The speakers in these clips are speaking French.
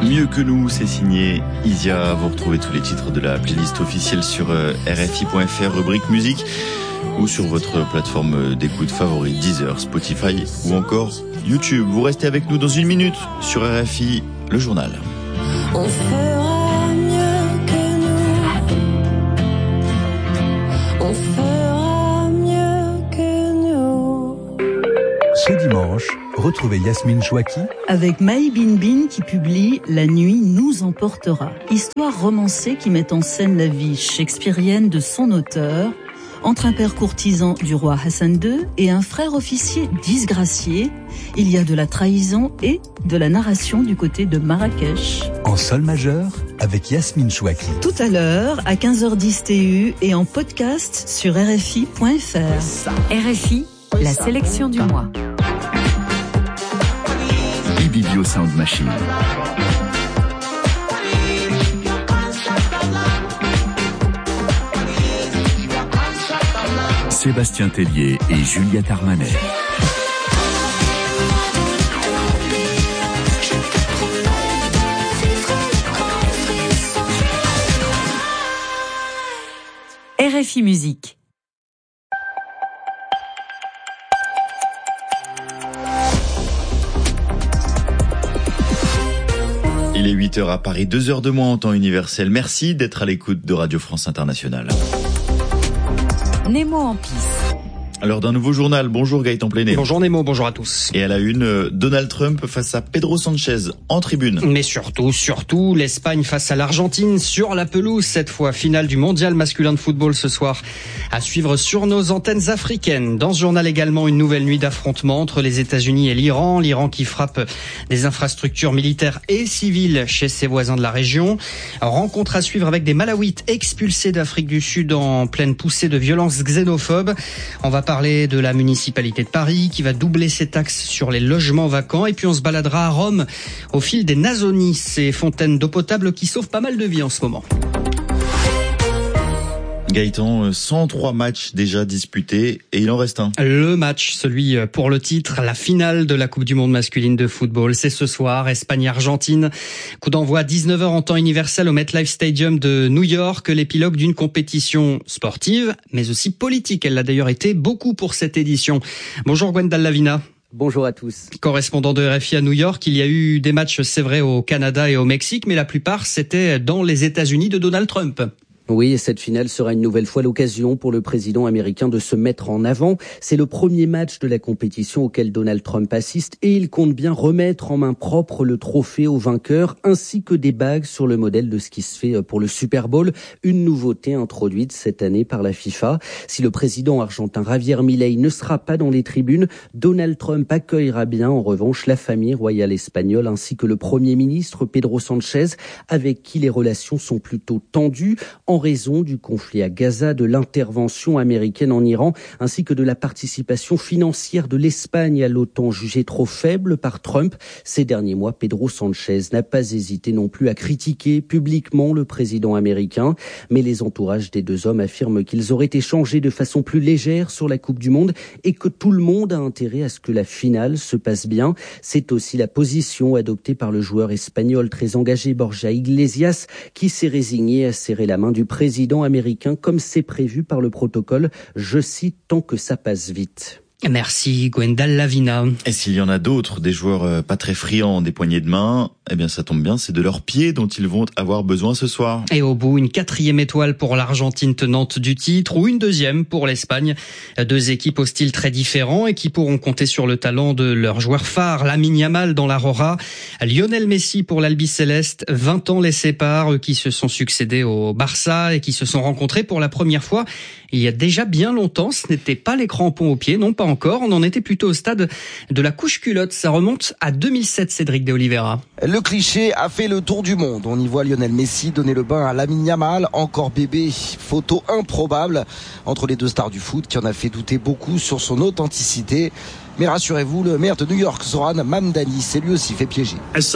Mieux que nous, c'est signé Isia. Vous retrouvez tous les titres de la playlist officielle sur rfi.fr, rubrique musique, ou sur votre plateforme d'écoute favorite, Deezer, Spotify ou encore YouTube. Vous restez avec nous dans une minute sur RFI, le journal. On fera mieux que nous. On fera mieux que nous. Ce dimanche, retrouvez Yasmine Chouaki avec Maï Binbin qui publie La nuit nous emportera. Histoire romancée qui met en scène la vie shakespearienne de son auteur, entre un père courtisan du roi Hassan II et un frère officier disgracié. Il y a de la trahison et de la narration du côté de Marrakech. en sol majeur avec Yasmine Chouaki. Tout à l'heure, à 15h10 TU et en podcast sur RFI.fr. RFI, la sélection du mois. Ibibio Sound Machine. Sébastien Tellier et Juliette Armanet. RFI Musique. Il est 8h à Paris, 2h de moins en temps universel. Merci d'être à l'écoute de Radio France Internationale. Nemo en piste. Alors d'un nouveau journal, bonjour Gaëtan Pléné. Bonjour Nemo, bonjour à tous. Et à la une, Donald Trump face à Pedro Sanchez en tribune. Mais surtout, l'Espagne face à l'Argentine sur la pelouse, cette fois finale du mondial masculin de football ce soir. À suivre sur nos antennes africaines. Dans ce journal également, une nouvelle nuit d'affrontement entre les États-Unis et l'Iran. L'Iran qui frappe des infrastructures militaires et civiles chez ses voisins de la région. Rencontre à suivre avec des Malawites expulsés d'Afrique du Sud en pleine poussée de violences xénophobes. On va parler de la municipalité de Paris qui va doubler ses taxes sur les logements vacants. Et puis on se baladera à Rome au fil des Nasoni, ces fontaines d'eau potable qui sauvent pas mal de vies en ce moment. Gaëtan, 103 matchs déjà disputés et il en reste un. Le match, celui pour le titre, la finale de la Coupe du Monde masculine de football. C'est ce soir, Espagne-Argentine. Coup d'envoi 19h en temps universel au MetLife Stadium de New York. L'épilogue d'une compétition sportive, mais aussi politique. Elle l'a d'ailleurs été beaucoup pour cette édition. Bonjour Gwendal Lavina. Bonjour à tous. Correspondant de RFI à New York, il y a eu des matchs, c'est vrai, au Canada et au Mexique, mais la plupart, c'était dans les États-Unis de Donald Trump. Oui, et cette finale sera une nouvelle fois l'occasion pour le président américain de se mettre en avant. C'est le premier match de la compétition auquel Donald Trump assiste et il compte bien remettre en main propre le trophée au vainqueur ainsi que des bagues sur le modèle de ce qui se fait pour le Super Bowl, une nouveauté introduite cette année par la FIFA. Si le président argentin Javier Milei ne sera pas dans les tribunes, Donald Trump accueillera bien en revanche la famille royale espagnole ainsi que le premier ministre Pedro Sanchez avec qui les relations sont plutôt tendues en raison du conflit à Gaza, de l'intervention américaine en Iran, ainsi que de la participation financière de l'Espagne à l'OTAN jugée trop faible par Trump. Ces derniers mois, Pedro Sanchez n'a pas hésité non plus à critiquer publiquement le président américain. Mais les entourages des deux hommes affirment qu'ils auraient échangé de façon plus légère sur la Coupe du Monde et que tout le monde a intérêt à ce que la finale se passe bien. C'est aussi la position adoptée par le joueur espagnol très engagé Borja Iglesias qui s'est résigné à serrer la main du président américain comme c'est prévu par le protocole, je cite, tant que ça passe vite. Merci Gwendal Lavina. Et s'il y en a d'autres, des joueurs pas très friands des poignées de main, eh bien ça tombe bien, c'est de leurs pieds dont ils vont avoir besoin ce soir. Et au bout, une 4e étoile pour l'Argentine tenante du titre ou une 2e pour l'Espagne. Deux équipes au style très différent et qui pourront compter sur le talent de leurs joueurs phares. Lamine Yamal dans l'Aurora, Lionel Messi pour l'Albiceleste. 20 ans les séparent, eux qui se sont succédés au Barça et qui se sont rencontrés pour la première fois il y a déjà bien longtemps. Ce n'était pas les crampons aux pieds, non pas encore. On en était plutôt au stade de la couche-culotte. Ça remonte à 2007, Cédric de Oliveira. Le cliché a fait le tour du monde. On y voit Lionel Messi donner le bain à Lamine Yamal, encore bébé. Photo improbable entre les deux stars du foot qui en a fait douter beaucoup sur son authenticité. Mais rassurez-vous, le maire de New York, Zoran Mamdani, s'est lui aussi fait piéger.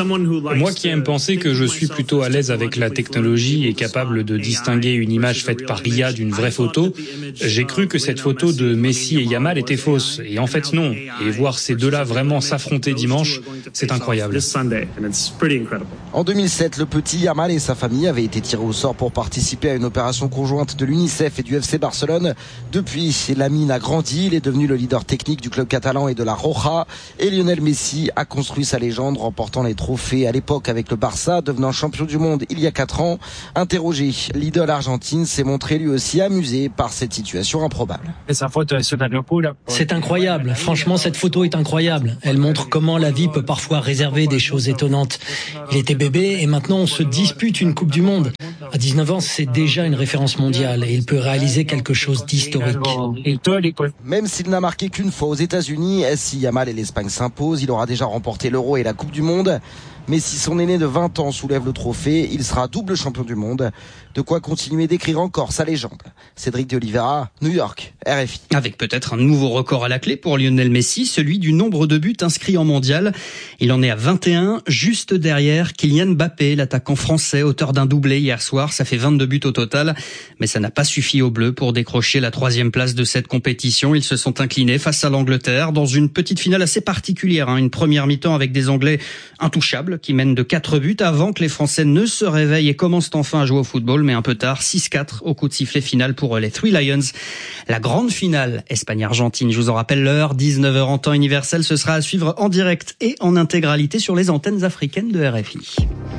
Moi qui aime penser que je suis plutôt à l'aise avec la technologie et capable de distinguer une image faite par l'IA d'une vraie photo, j'ai cru que cette photo de Messi et Yamal était fausse. Et en fait non. Et voir ces deux-là vraiment s'affronter dimanche, c'est incroyable. En 2007, le petit Yamal et sa famille avaient été tirés au sort pour participer à une opération conjointe de l'UNICEF et du FC Barcelone. Depuis, Lamine a grandi, il est devenu le leader technique du club catalan et de la Roja. Et Lionel Messi a construit sa légende, remportant les trophées à l'époque avec le Barça, devenant champion du monde il y a 4 ans. Interrogé, l'idole argentine s'est montré lui aussi amusé par cette situation improbable. C'est incroyable, franchement cette photo est incroyable. Elle montre comment la vie peut parfois réserver des choses étonnantes. Il était bébé et maintenant on se dispute une Coupe du Monde. À 19 ans, c'est déjà une référence mondiale et il peut réaliser quelque chose d'historique. Même s'il n'a marqué qu'une fois aux États-Unis, si Yamal et l'Espagne s'imposent, il aura déjà remporté l'Euro et la Coupe du Monde. Mais si son aîné de 20 ans soulève le trophée, il sera double champion du monde. De quoi continuer d'écrire encore sa légende. Cédric de Oliveira, New York, RFI. Avec peut-être un nouveau record à la clé pour Lionel Messi, celui du nombre de buts inscrits en mondial. Il en est à 21, juste derrière Kylian Mbappé, l'attaquant français, auteur d'un doublé hier soir. Ça fait 22 buts au total, mais ça n'a pas suffi aux Bleus pour décrocher la 3e place de cette compétition. Ils se sont inclinés face à l'Angleterre dans une petite finale assez particulière. Une première mi-temps avec des Anglais intouchables qui mènent de 4 buts avant que les Français ne se réveillent et commencent enfin à jouer au football, mais un peu tard, 6-4 au coup de sifflet final pour les Three Lions. La grande finale Espagne-Argentine, je vous en rappelle l'heure, 19h en temps universel, ce sera à suivre en direct et en intégralité sur les antennes africaines de RFI.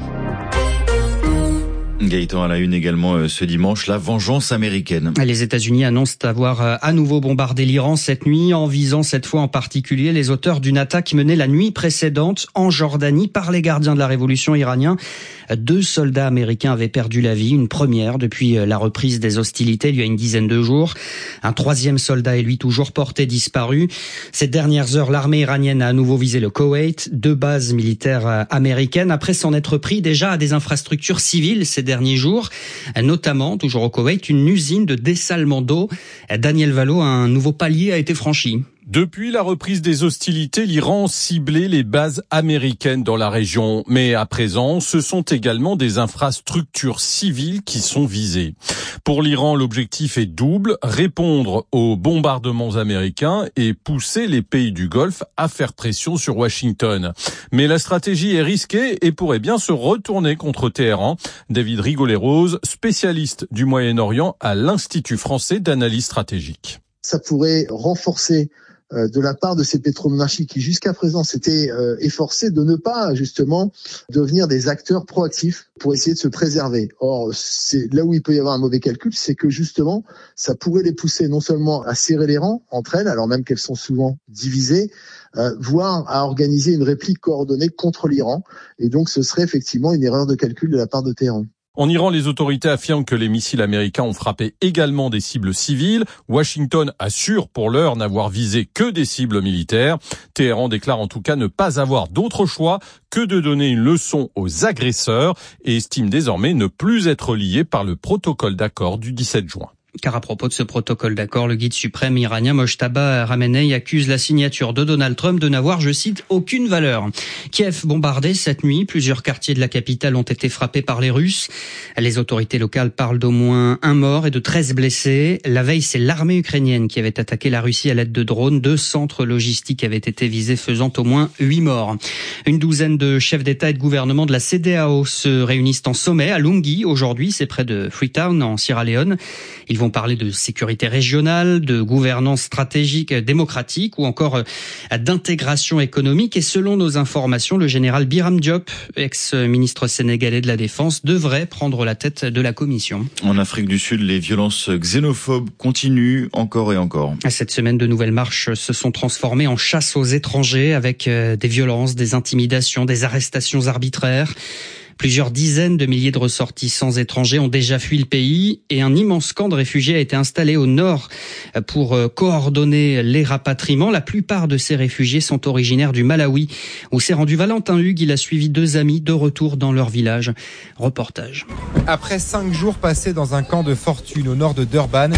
Gaëtan à la une également ce dimanche, la vengeance américaine. Les États-Unis annoncent avoir à nouveau bombardé l'Iran cette nuit en visant cette fois en particulier les auteurs d'une attaque menée la nuit précédente en Jordanie par les gardiens de la révolution iranien. 2 soldats américains avaient perdu la vie, une première depuis la reprise des hostilités il y a une dizaine de jours. Un 3e soldat est lui toujours porté disparu. Ces dernières heures, l'armée iranienne a à nouveau visé le Koweït, 2 bases militaires américaines après s'en être pris déjà à des infrastructures civiles ces derniers jours, notamment, toujours au Koweït, une usine de dessalement d'eau. Daniel Valo, un nouveau palier a été franchi. Depuis la reprise des hostilités, l'Iran ciblait les bases américaines dans la région. Mais à présent, ce sont également des infrastructures civiles qui sont visées. Pour l'Iran, l'objectif est double, répondre aux bombardements américains et pousser les pays du Golfe à faire pression sur Washington. Mais la stratégie est risquée et pourrait bien se retourner contre Téhéran. David Rigolet-Rose, spécialiste du Moyen-Orient à l'Institut français d'analyse stratégique. Ça pourrait renforcer de la part de ces pétromonarchies qui jusqu'à présent s'étaient efforcés de ne pas justement devenir des acteurs proactifs pour essayer de se préserver. Or, c'est là où il peut y avoir un mauvais calcul, c'est que justement, ça pourrait les pousser non seulement à serrer les rangs entre elles, alors même qu'elles sont souvent divisées, voire à organiser une réplique coordonnée contre l'Iran. Et donc, ce serait effectivement une erreur de calcul de la part de Téhéran. En Iran, les autorités affirment que les missiles américains ont frappé également des cibles civiles. Washington assure pour l'heure n'avoir visé que des cibles militaires. Téhéran déclare en tout cas ne pas avoir d'autre choix que de donner une leçon aux agresseurs et estime désormais ne plus être lié par le protocole d'accord du 17 juin. Car à propos de ce protocole d'accord, le guide suprême iranien Mojtaba Khamenei accuse la signature de Donald Trump de n'avoir, je cite, aucune valeur. Kiev bombardé cette nuit, plusieurs quartiers de la capitale ont été frappés par les Russes. Les autorités locales parlent d'au moins 1 mort et de 13 blessés. La veille, c'est l'armée ukrainienne qui avait attaqué la Russie à l'aide de drones. 2 centres logistiques avaient été visés, faisant au moins 8 morts. Une douzaine de chefs d'État et de gouvernement de la CEDEAO se réunissent en sommet à Lungi aujourd'hui, c'est près de Freetown en Sierra Leone. Ils vont parler de sécurité régionale, de gouvernance stratégique démocratique ou encore d'intégration économique. Et selon nos informations, le général Biram Diop, ex-ministre sénégalais de la Défense, devrait prendre la tête de la commission. En Afrique du Sud, les violences xénophobes continuent encore et encore. Cette semaine, de nouvelles marches se sont transformées en chasse aux étrangers avec des violences, des intimidations, des arrestations arbitraires. Plusieurs dizaines de milliers de ressortissants étrangers ont déjà fui le pays et un immense camp de réfugiés a été installé au nord pour coordonner les rapatriements. La plupart de ces réfugiés sont originaires du Malawi, où s'est rendu Valentin Hugues. Il a suivi 2 amis de retour dans leur village. Reportage. Après 5 jours passés dans un camp de fortune au nord de Durban,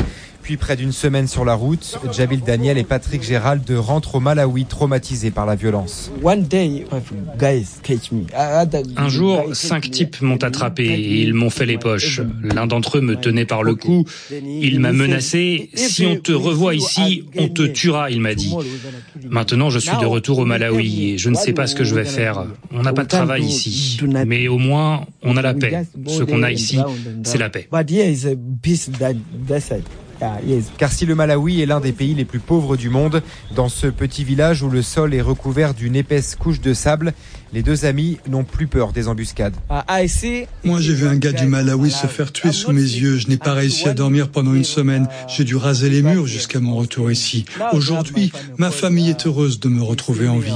Depuis près d'une semaine sur la route, Djabil Daniel et Patrick Gérald rentrent au Malawi traumatisés par la violence. Un jour, 5 types m'ont attrapé et ils m'ont fait les poches. L'un d'entre eux me tenait par le cou. Il m'a menacé. Si on te revoit ici, on te tuera, il m'a dit. Maintenant, je suis de retour au Malawi et je ne sais pas ce que je vais faire. On n'a pas de travail ici. Mais au moins, on a la paix. Ce qu'on a ici, c'est la paix. Car si le Malawi est l'un des pays les plus pauvres du monde, dans ce petit village où le sol est recouvert d'une épaisse couche de sable, les deux amis n'ont plus peur des embuscades. Moi, j'ai vu un gars du Malawi se faire tuer sous mes yeux. Je n'ai pas réussi à dormir pendant une semaine. J'ai dû raser les murs jusqu'à mon retour ici. Aujourd'hui, ma famille est heureuse de me retrouver en vie.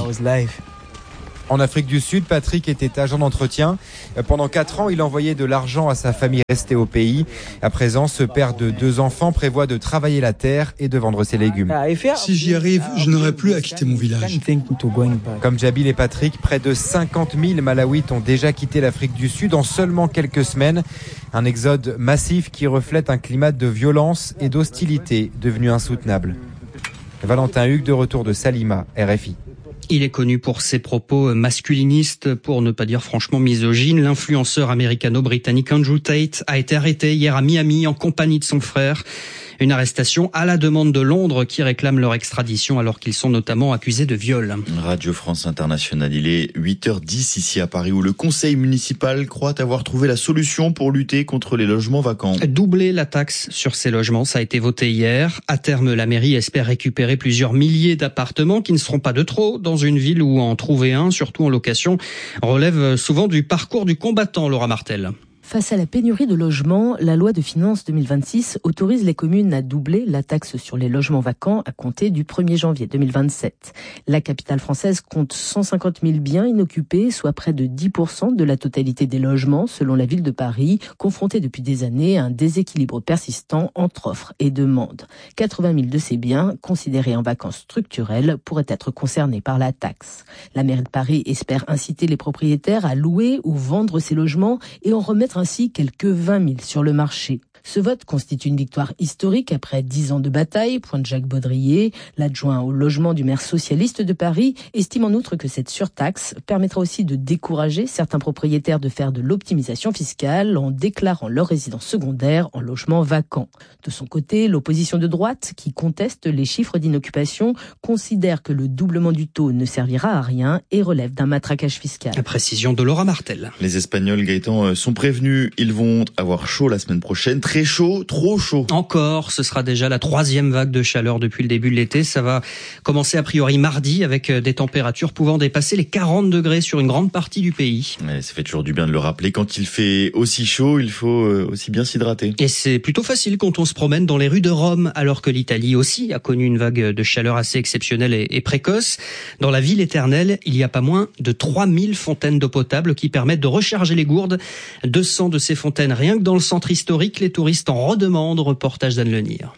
En Afrique du Sud, Patrick était agent d'entretien. Pendant 4 ans, il envoyait de l'argent à sa famille restée au pays. À présent, ce père de 2 enfants prévoit de travailler la terre et de vendre ses légumes. Si j'y arrive, je n'aurai plus à quitter mon village. Comme Djabil et Patrick, près de 50 000 Malawites ont déjà quitté l'Afrique du Sud en seulement quelques semaines. Un exode massif qui reflète un climat de violence et d'hostilité devenu insoutenable. Valentin Hugues, de retour de Salima, RFI. Il est connu pour ses propos masculinistes, pour ne pas dire franchement misogynes. L'influenceur américano-britannique Andrew Tate a été arrêté hier à Miami en compagnie de son frère. Une arrestation à la demande de Londres qui réclame leur extradition alors qu'ils sont notamment accusés de viol. Radio France Internationale, il est 8h10 ici à Paris où le conseil municipal croit avoir trouvé la solution pour lutter contre les logements vacants. Doubler la taxe sur ces logements, ça a été voté hier. À terme, la mairie espère récupérer plusieurs milliers d'appartements qui ne seront pas de trop dans une ville où en trouver un, surtout en location, relève souvent du parcours du combattant, Laura Martel. Face à la pénurie de logements, la loi de finances 2026 autorise les communes à doubler la taxe sur les logements vacants à compter du 1er janvier 2027. La capitale française compte 150 000 biens inoccupés, soit près de 10% de la totalité des logements, selon la ville de Paris, confrontée depuis des années à un déséquilibre persistant entre offre et demande. 80 000 de ces biens, considérés en vacances structurelles, pourraient être concernés par la taxe. La mairie de Paris espère inciter les propriétaires à louer ou vendre ces logements et en remettre ainsi quelques 20 000 sur le marché. Ce vote constitue une victoire historique après 10 ans de bataille, pointe Jacques Baudrier. L'adjoint au logement du maire socialiste de Paris estime en outre que cette surtaxe permettra aussi de décourager certains propriétaires de faire de l'optimisation fiscale en déclarant leur résidence secondaire en logement vacant. De son côté, l'opposition de droite, qui conteste les chiffres d'inoccupation, considère que le doublement du taux ne servira à rien et relève d'un matraquage fiscal. La précision de Laura Martel. Les Espagnols, Gaëtan, sont prévenus. Ils vont avoir chaud la semaine prochaine. Très chaud, trop chaud. Encore, ce sera déjà la 3e vague de chaleur depuis le début de l'été. Ça va commencer a priori mardi avec des températures pouvant dépasser les 40 degrés sur une grande partie du pays. Ouais, ça fait toujours du bien de le rappeler. Quand il fait aussi chaud, il faut aussi bien s'hydrater. Et c'est plutôt facile quand on se promène dans les rues de Rome, alors que l'Italie aussi a connu une vague de chaleur assez exceptionnelle et précoce. Dans la ville éternelle, il y a pas moins de 3000 fontaines d'eau potable qui permettent de recharger les gourdes. 200 de ces fontaines rien que dans le centre historique. Les touristes en redemandent. Reportage d'Anne Lenir.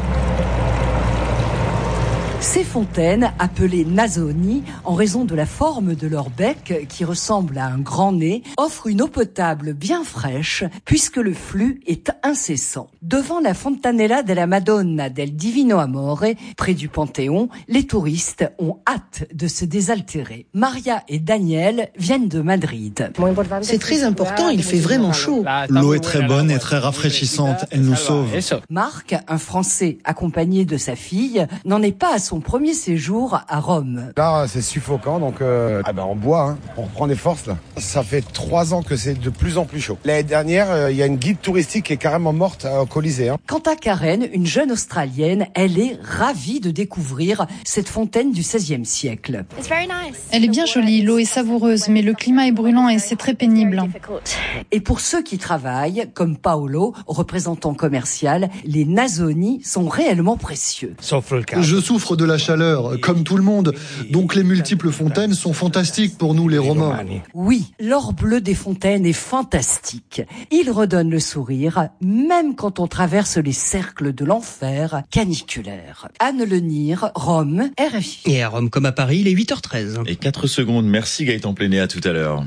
Ces fontaines, appelées nasoni, en raison de la forme de leur bec qui ressemble à un grand nez, offrent une eau potable bien fraîche puisque le flux est incessant. Devant la Fontanella della Madonna del Divino Amore, près du Panthéon, les touristes ont hâte de se désaltérer. Maria et Daniel viennent de Madrid. C'est très important, il fait vraiment chaud. L'eau est très bonne et très rafraîchissante, elle nous sauve. Marc, un Français accompagné de sa fille, n'en est pas à son premier séjour à Rome. Là, c'est suffocant, donc on boit, on reprend des forces là. Ça fait 3 ans que c'est de plus en plus chaud. L'année dernière, il y a une guide touristique qui est carrément morte au Colisée. Quant à Karen, une jeune Australienne, elle est ravie de découvrir cette fontaine du XVIe siècle. Elle est bien jolie, l'eau est savoureuse, mais le climat est brûlant et c'est très pénible. Et pour ceux qui travaillent, comme Paolo, représentant commercial, les nasoni sont réellement précieux. Je souffre de la chaleur, comme tout le monde, donc les multiples fontaines sont fantastiques pour nous les Romains. Oui, l'or bleu des fontaines est fantastique. Il redonne le sourire, même quand on traverse les cercles de l'enfer caniculaire. Anne Lenir, Rome, RFI. Et à Rome comme à Paris, il est 8h13. Et 4 secondes, merci Gaëtan Pléné, à tout à l'heure.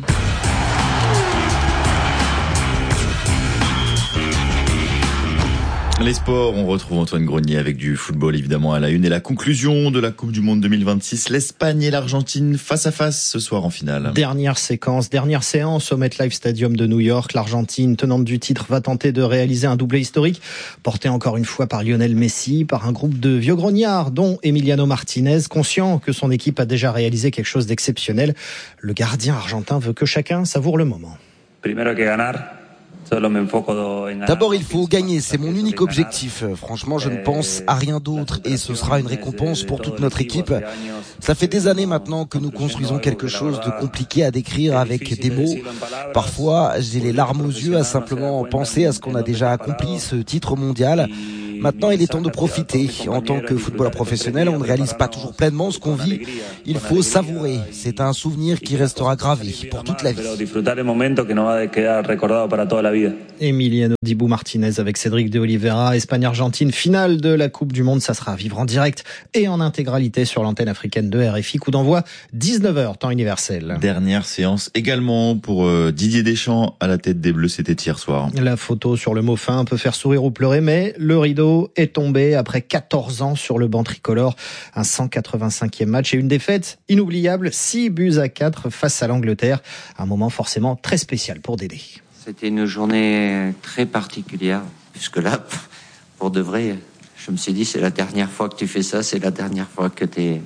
Les sports, on retrouve Antoine Grenier avec du football évidemment à la une et la conclusion de la Coupe du Monde 2026. L'Espagne et l'Argentine face à face ce soir en finale. Dernière séance au MetLife Stadium de New York. L'Argentine, tenante du titre, va tenter de réaliser un doublé historique, porté encore une fois par Lionel Messi, par un groupe de vieux grognards, dont Emiliano Martinez, conscient que son équipe a déjà réalisé quelque chose d'exceptionnel. Le gardien argentin veut que chacun savoure le moment. D'abord, il faut gagner, c'est mon unique objectif. Franchement, je ne pense à rien d'autre et ce sera une récompense pour toute notre équipe. Ça fait des années maintenant que nous construisons quelque chose de compliqué à décrire avec des mots. Parfois, j'ai les larmes aux yeux à simplement penser à ce qu'on a déjà accompli, ce titre mondial. Maintenant, il est temps de profiter. En tant que footballeur professionnel, on ne réalise pas toujours pleinement ce qu'on vit. Il faut savourer. C'est un souvenir qui restera gravé pour toute la vie. Emiliano Dibu Martinez avec Cédric de Oliveira. Espagne-Argentine, finale de la Coupe du Monde. Ça sera à vivre en direct et en intégralité sur l'antenne africaine de RFI. Coup d'envoi 19h, temps universel. Dernière séance également pour Didier Deschamps à la tête des Bleus. C'était hier soir. La photo sur le mot fin peut faire sourire ou pleurer, mais le rideau est tombé après 14 ans sur le banc tricolore. Un 185e match et une défaite inoubliable, 6-4 face à l'Angleterre. Un moment forcément très spécial pour Dédé. C'était une journée très particulière, puisque là, pour de vrai, je me suis dit, c'est la dernière fois que tu fais ça, c'est la dernière fois que t'es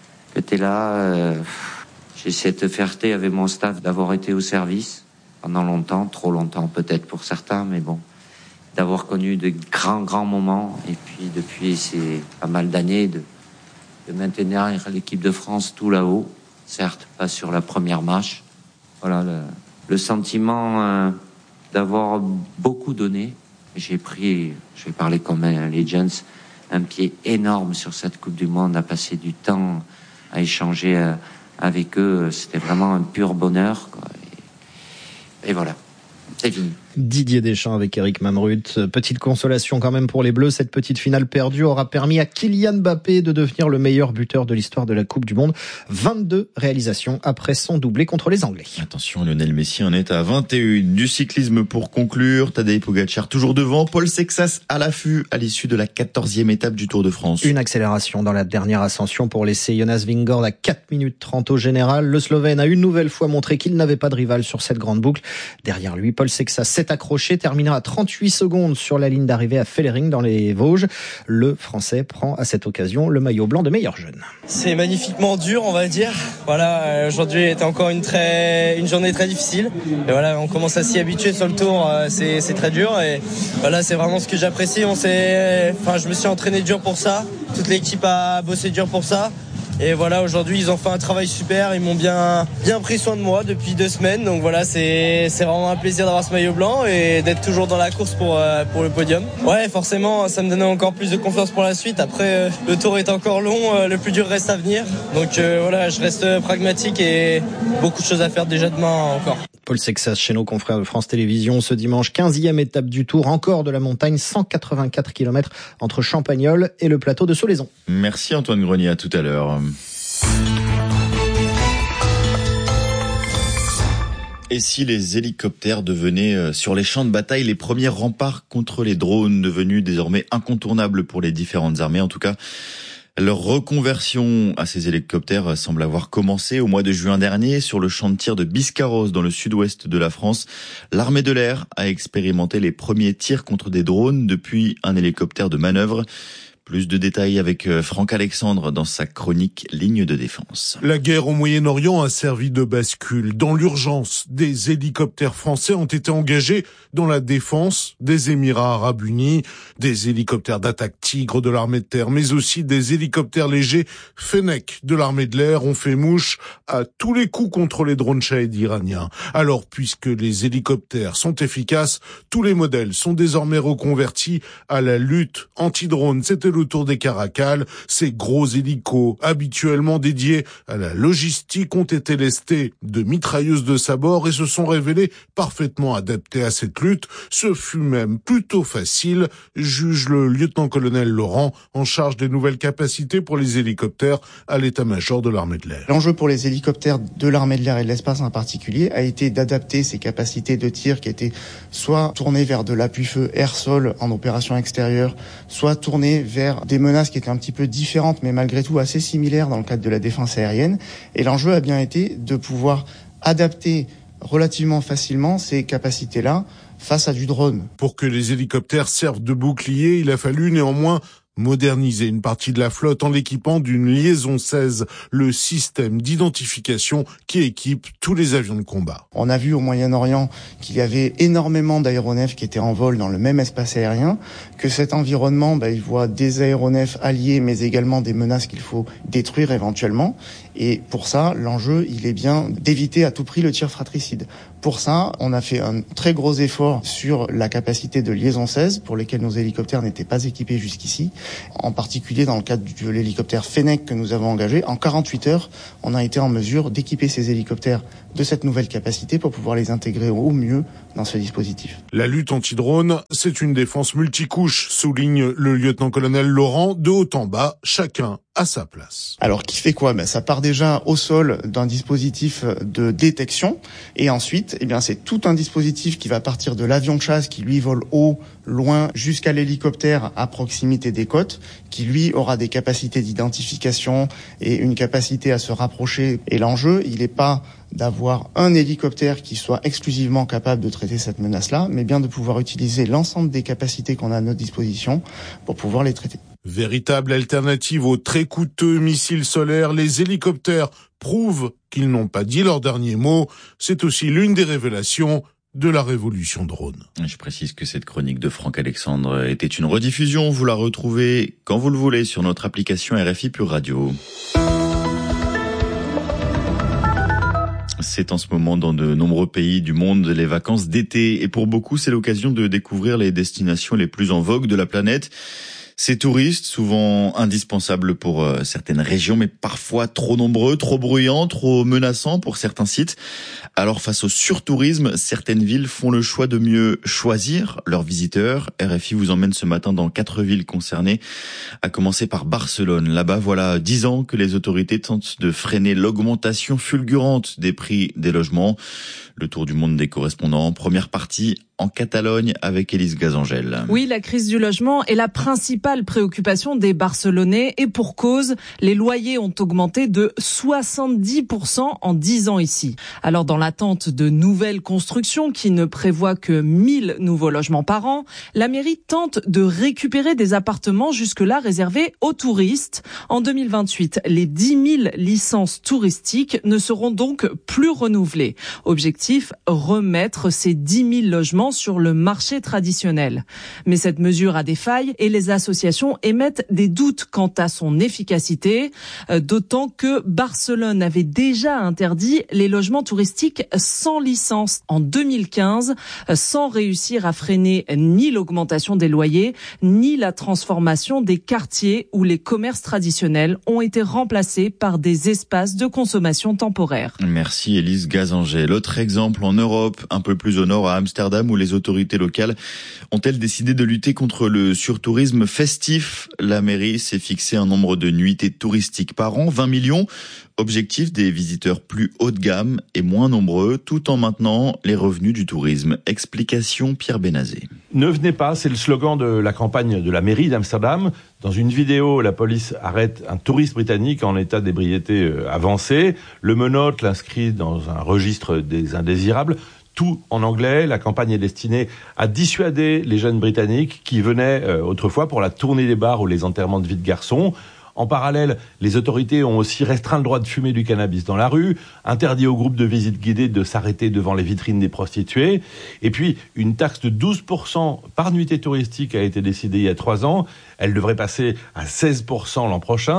là. J'ai cette fierté avec mon staff d'avoir été au service pendant longtemps, trop longtemps peut-être pour certains, mais bon, d'avoir connu de grands moments. Et puis depuis ces pas mal d'années de maintenir l'équipe de France tout là-haut, certes pas sur la première marche. Voilà le sentiment d'avoir beaucoup donné. J'ai pris, je vais parler comme un Legends, un pied énorme sur cette Coupe du Monde, à passer du temps à échanger avec eux. C'était vraiment un pur bonheur, quoi. Et voilà, c'est fini. Didier Deschamps avec Eric Mamrut. Petite consolation quand même pour les Bleus. Cette petite finale perdue aura permis à Kylian Mbappé de devenir le meilleur buteur de l'histoire de la Coupe du Monde. 22 réalisations après son doublé contre les Anglais. Attention, Lionel Messi en est à 21. Du cyclisme pour conclure. Tadej Pogacar toujours devant. Paul Sexas à l'affût à l'issue de la 14e étape du Tour de France. Une accélération dans la dernière ascension pour laisser Jonas Vingegaard à 4 minutes 30 au général. Le Slovène a une nouvelle fois montré qu'il n'avait pas de rival sur cette grande boucle. Derrière lui, Paul Sexas s'est accroché, terminant à 38 secondes sur la ligne d'arrivée à Fellering dans les Vosges. Le Français prend à cette occasion le maillot blanc de meilleur jeune. C'est magnifiquement dur, on va dire. Voilà, aujourd'hui était encore une journée très difficile. Et voilà, on commence à s'y habituer sur le Tour. C'est très dur et voilà, c'est vraiment ce que j'apprécie. Je me suis entraîné dur pour ça. Toute l'équipe a bossé dur pour ça. Et voilà, aujourd'hui, ils ont fait un travail super. Ils m'ont bien pris soin de moi depuis 2 semaines. Donc voilà, c'est vraiment un plaisir d'avoir ce maillot blanc et d'être toujours dans la course pour le podium. Ouais, forcément, ça me donnait encore plus de confiance pour la suite. Après, le Tour est encore long. Le plus dur reste à venir. Donc voilà, je reste pragmatique et beaucoup de choses à faire déjà demain encore. Paul Sexas chez nos confrères de France Télévisions ce dimanche, 15e étape du Tour, encore de la montagne, 184 km entre Champagnole et le plateau de Solaizon. Merci Antoine Grenier, à tout à l'heure. Et si les hélicoptères devenaient sur les champs de bataille les premiers remparts contre les drones, devenus désormais incontournables pour les différentes armées, en tout cas leur reconversion à ces hélicoptères semble avoir commencé au mois de juin dernier sur le champ de tir de Biscarrosse dans le sud-ouest de la France. L'armée de l'air a expérimenté les premiers tirs contre des drones depuis un hélicoptère de manœuvre. Plus de détails avec Franck Alexandre dans sa chronique Ligne de défense. La guerre au Moyen-Orient a servi de bascule. Dans l'urgence, des hélicoptères français ont été engagés dans la défense des Émirats Arabes Unis, des hélicoptères d'attaque Tigre de l'armée de terre, mais aussi des hélicoptères légers Fennec de l'armée de l'air ont fait mouche à tous les coups contre les drones Shahed iraniens. Alors, puisque les hélicoptères sont efficaces, tous les modèles sont désormais reconvertis à la lutte anti-drone. C'était seul autour des caracals. Ces gros hélicos, habituellement dédiés à la logistique, ont été lestés de mitrailleuses de sabord et se sont révélés parfaitement adaptés à cette lutte. Ce fut même plutôt facile, juge le lieutenant-colonel Laurent, en charge des nouvelles capacités pour les hélicoptères à l'état-major de l'armée de l'air. L'enjeu pour les hélicoptères de l'armée de l'air et de l'espace en particulier a été d'adapter ces capacités de tir qui étaient soit tournées vers de l'appui-feu air-sol en opération extérieure, soit tournées vers des menaces qui étaient un petit peu différentes mais malgré tout assez similaires dans le cadre de la défense aérienne. Et l'enjeu a bien été de pouvoir adapter relativement facilement ces capacités-là face à du drone. Pour que les hélicoptères servent de bouclier, il a fallu néanmoins moderniser une partie de la flotte en l'équipant d'une liaison 16, le système d'identification qui équipe tous les avions de combat. On a vu au Moyen-Orient qu'il y avait énormément d'aéronefs qui étaient en vol dans le même espace aérien, que cet environnement, il voit des aéronefs alliés, mais également des menaces qu'il faut détruire éventuellement. Et pour ça, l'enjeu, il est bien d'éviter à tout prix le tir fratricide. Pour ça, on a fait un très gros effort sur la capacité de liaison 16, pour lesquelles nos hélicoptères n'étaient pas équipés jusqu'ici. En particulier dans le cadre de l'hélicoptère Fennec que nous avons engagé. En 48 heures, on a été en mesure d'équiper ces hélicoptères de cette nouvelle capacité pour pouvoir les intégrer au mieux dans ce dispositif. La lutte anti-drone, c'est une défense multicouche, souligne le lieutenant-colonel Laurent. De haut en bas, chacun à sa place. Alors, qui fait quoi? Ça part déjà au sol d'un dispositif de détection. Et ensuite, c'est tout un dispositif qui va partir de l'avion de chasse qui, lui, vole haut, loin, jusqu'à l'hélicoptère à proximité des côtes, qui, lui, aura des capacités d'identification et une capacité à se rapprocher. Et l'enjeu, il n'est pas d'avoir un hélicoptère qui soit exclusivement capable de traiter cette menace-là, mais bien de pouvoir utiliser l'ensemble des capacités qu'on a à notre disposition pour pouvoir les traiter. Véritable alternative aux très coûteux missiles solaires, les hélicoptères prouvent qu'ils n'ont pas dit leur dernier mot. C'est aussi l'une des révélations de la révolution drone. Je précise que cette chronique de Franck Alexandre était une rediffusion. Vous la retrouvez quand vous le voulez sur notre application RFI Pure Radio. C'est en ce moment dans de nombreux pays du monde les vacances d'été. Et pour beaucoup, c'est l'occasion de découvrir les destinations les plus en vogue de la planète. Ces touristes, souvent indispensables pour certaines régions, mais parfois trop nombreux, trop bruyants, trop menaçants pour certains sites. Alors face au surtourisme, certaines villes font le choix de mieux choisir leurs visiteurs. RFI vous emmène ce matin dans 4 villes concernées, à commencer par Barcelone. Là-bas, voilà 10 ans que les autorités tentent de freiner l'augmentation fulgurante des prix des logements. Le tour du monde des correspondants. Première partie en Catalogne avec Élise Gazangel. Oui, la crise du logement est la principale préoccupation des Barcelonais et pour cause, les loyers ont augmenté de 70% en 10 ans ici. Alors dans l'attente de nouvelles constructions qui ne prévoient que 1000 nouveaux logements par an, la mairie tente de récupérer des appartements jusque-là réservés aux touristes. En 2028, les 10 000 licences touristiques ne seront donc plus renouvelées. Objectif, remettre ces 10 000 logements sur le marché traditionnel. Mais cette mesure a des failles et les associations émettent des doutes quant à son efficacité, d'autant que Barcelone avait déjà interdit les logements touristiques sans licence en 2015, sans réussir à freiner ni l'augmentation des loyers, ni la transformation des quartiers où les commerces traditionnels ont été remplacés par des espaces de consommation temporaire. Merci Élise Gazangel. L'autre exemple en Europe, un peu plus au nord à Amsterdam, où les autorités locales ont-elles décidé de lutter contre le surtourisme festif. La mairie s'est fixé un nombre de nuitées touristiques par an, 20 millions. Objectif, des visiteurs plus haut de gamme et moins nombreux, tout en maintenant les revenus du tourisme. Explication Pierre Benazé. Ne venez pas, c'est le slogan de la campagne de la mairie d'Amsterdam. Dans une vidéo, la police arrête un touriste britannique en état d'ébriété avancée. Le menotte l'inscrit dans un registre des indésirables. Tout en anglais. La campagne est destinée à dissuader les jeunes Britanniques qui venaient autrefois pour la tournée des bars ou les enterrements de vie de garçons. En parallèle, les autorités ont aussi restreint le droit de fumer du cannabis dans la rue, interdit aux groupes de visite guidée de s'arrêter devant les vitrines des prostituées. Et puis, une taxe de 12% par nuitée touristique a été décidée il y a 3 ans. Elle devrait passer à 16% l'an prochain.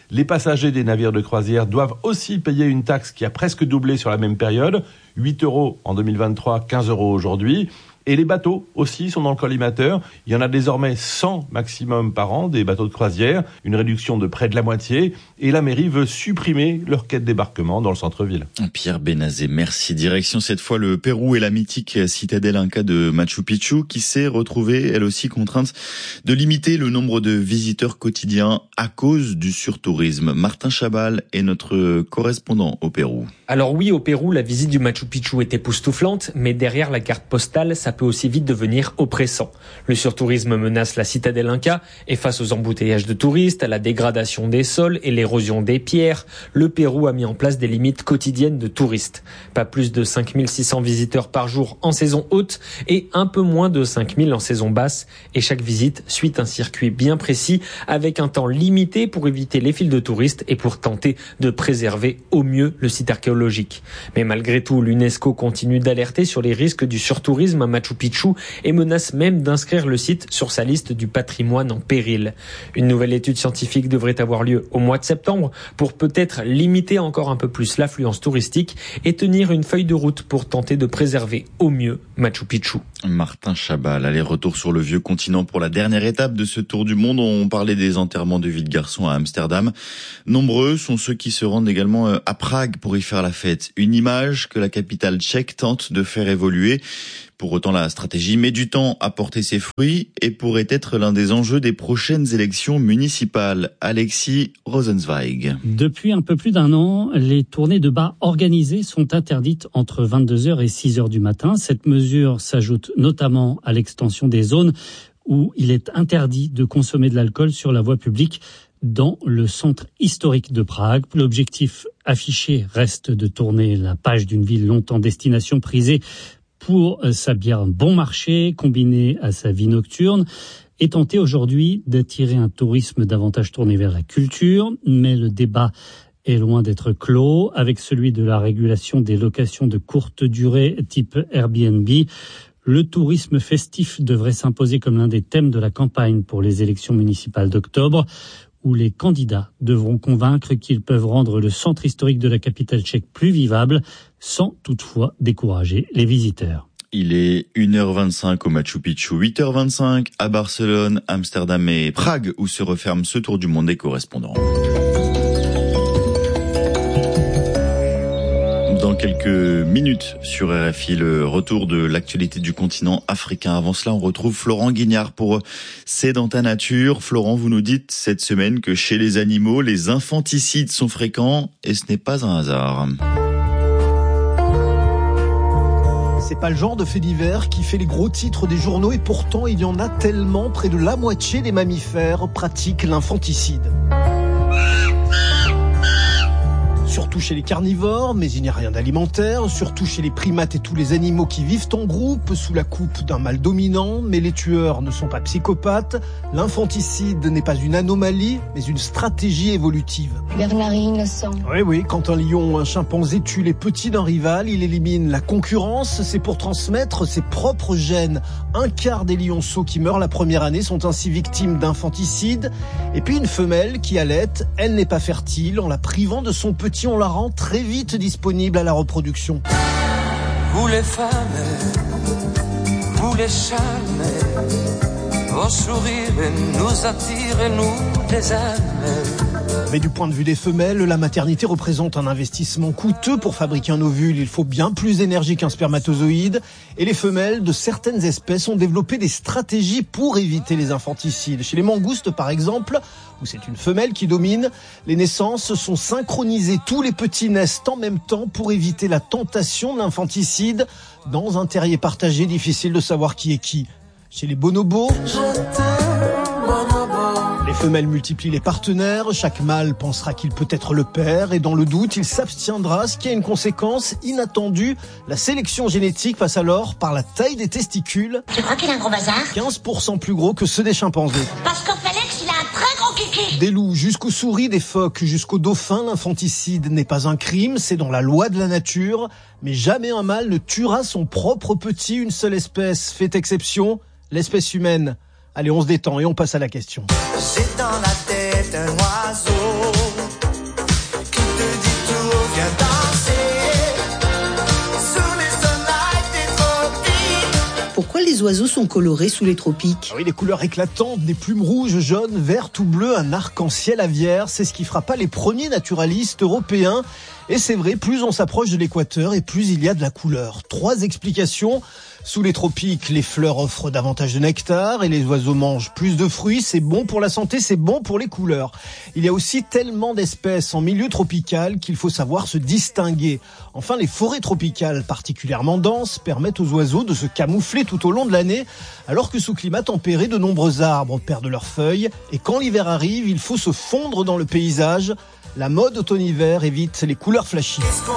Les passagers des navires de croisière doivent aussi payer une taxe qui a presque doublé sur la même période, 8 € en 2023, 15 € aujourd'hui. Et les bateaux aussi sont dans le collimateur. Il y en a désormais 100 maximum par an, des bateaux de croisière, une réduction de près de la moitié. Et la mairie veut supprimer leur quai de débarquement dans le centre-ville. Pierre Benazé, merci. Direction cette fois le Pérou et la mythique citadelle Inca de Machu Picchu qui s'est retrouvée elle aussi contrainte de limiter le nombre de visiteurs quotidiens à cause du surtourisme. Martin Chabal est notre correspondant au Pérou. Alors oui, au Pérou, la visite du Machu Picchu est époustouflante, mais derrière la carte postale, ça peut aussi vite devenir oppressant. Le surtourisme menace la citadelle Inca et face aux embouteillages de touristes, à la dégradation des sols et l'érosion des pierres, le Pérou a mis en place des limites quotidiennes de touristes. Pas plus de 5600 visiteurs par jour en saison haute et un peu moins de 5000 en saison basse. Et chaque visite suit un circuit bien précis avec un temps limité pour éviter les files de touristes et pour tenter de préserver au mieux le site archéologique. Mais malgré tout, l'UNESCO continue d'alerter sur les risques du surtourisme à Machu Picchu et menace même d'inscrire le site sur sa liste du patrimoine en péril. Une nouvelle étude scientifique devrait avoir lieu au mois de septembre pour peut-être limiter encore un peu plus l'affluence touristique et tenir une feuille de route pour tenter de préserver au mieux Machu Picchu. Martin Chabal, aller-retour sur le vieux continent pour la dernière étape de ce tour du monde. On parlait des enterrements de vie de garçons à Amsterdam. Nombreux sont ceux qui se rendent également à Prague pour y faire la fête. Une image que la capitale tchèque tente de faire évoluer. Pour autant, la stratégie met du temps à porter ses fruits et pourrait être l'un des enjeux des prochaines élections municipales. Alexis Rosenzweig. Depuis un peu plus d'un an, les tournées de bars organisées sont interdites entre 22h et 6h du matin. Cette mesure s'ajoute notamment à l'extension des zones où il est interdit de consommer de l'alcool sur la voie publique dans le centre historique de Prague. L'objectif affiché reste de tourner la page d'une ville longtemps destination prisée pour sa bière bon marché, combinée à sa vie nocturne, et tenter aujourd'hui d'attirer un tourisme davantage tourné vers la culture. Mais le débat est loin d'être clos, avec celui de la régulation des locations de courte durée type Airbnb. Le tourisme festif devrait s'imposer comme l'un des thèmes de la campagne pour les élections municipales d'octobre, où les candidats devront convaincre qu'ils peuvent rendre le centre historique de la capitale tchèque plus vivable, sans toutefois décourager les visiteurs. Il est 1h25 au Machu Picchu, 8h25 à Barcelone, Amsterdam et Prague, où se referme ce tour du monde des correspondants. Dans quelques minutes sur RFI, le retour de l'actualité du continent africain. Avant cela, on retrouve Florent Guignard pour C'est dans ta nature. Florent, vous nous dites cette semaine que chez les animaux, les infanticides sont fréquents et ce n'est pas un hasard. C'est pas le genre de fait divers qui fait les gros titres des journaux et pourtant il y en a tellement. Près de la moitié des mammifères pratiquent l'infanticide. Surtout chez les carnivores, mais il n'y a rien d'alimentaire. Surtout chez les primates et tous les animaux qui vivent en groupe, sous la coupe d'un mâle dominant. Mais les tueurs ne sont pas psychopathes. L'infanticide n'est pas une anomalie, mais une stratégie évolutive. Bernard innocent. Oui, quand un lion ou un chimpanzé tue les petits d'un rival, il élimine la concurrence. C'est pour transmettre ses propres gènes. Un quart des lionceaux qui meurent la première année sont ainsi victimes d'infanticide. Et puis une femelle qui allaite, elle n'est pas fertile. En la privant de son petit, on la rend très vite disponible à la reproduction. Vous les femmes, vous les charmes, vos sourires nous attirent et nous désarment. Mais du point de vue des femelles, la maternité représente un investissement coûteux. Pour fabriquer un ovule, il faut bien plus d'énergie qu'un spermatozoïde. Et les femelles de certaines espèces ont développé des stratégies pour éviter les infanticides. Chez les mangoustes, par exemple, où c'est une femelle qui domine, les naissances sont synchronisées. Tous les petits naissent en même temps pour éviter la tentation de l'infanticide. Dans un terrier partagé, difficile de savoir qui est qui. Chez les bonobos, les femelles multiplient les partenaires, chaque mâle pensera qu'il peut être le père et dans le doute, il s'abstiendra, ce qui a une conséquence inattendue. La sélection génétique passe alors par la taille des testicules. Tu crois qu'il a un gros bazar ? 15% plus gros que ceux des chimpanzés. Parce que Félix, il a un très gros kiki. Des loups jusqu'aux souris, des phoques jusqu'aux dauphins, l'infanticide n'est pas un crime, c'est dans la loi de la nature. Mais jamais un mâle ne tuera son propre petit, une seule espèce fait exception, l'espèce humaine. Allez, on se détend et on passe à la question. J'ai dans la tête un oiseau pourquoi les oiseaux sont colorés sous les tropiques. Oui, les couleurs éclatantes, des plumes rouges, jaunes, vertes ou bleues, un arc-en-ciel aviaire, c'est ce qui frappa les premiers naturalistes européens. Et c'est vrai, plus on s'approche de l'équateur et plus il y a de la couleur. 3 explications. Sous les tropiques, les fleurs offrent davantage de nectar et les oiseaux mangent plus de fruits. C'est bon pour la santé, c'est bon pour les couleurs. Il y a aussi tellement d'espèces en milieu tropical qu'il faut savoir se distinguer. Enfin, les forêts tropicales particulièrement denses permettent aux oiseaux de se camoufler tout au long de l'année, alors que sous climat tempéré, de nombreux arbres perdent leurs feuilles. Et quand l'hiver arrive, il faut se fondre dans le paysage. La mode automne-hiver évite les couleurs flashy.